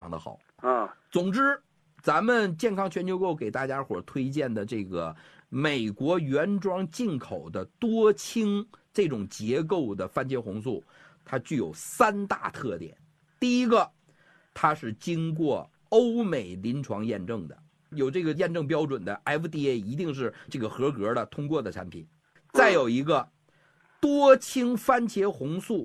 常的好。总之，咱们健康全球购给大家伙推荐的这个美国原装进口的多氢这种结构的番茄红素，它具有3大特点。第一个，它是经过欧美临床验证的，有这个验证标准的 FDA 一定是这个合格的通过的产品。再有一个，多氢番茄红素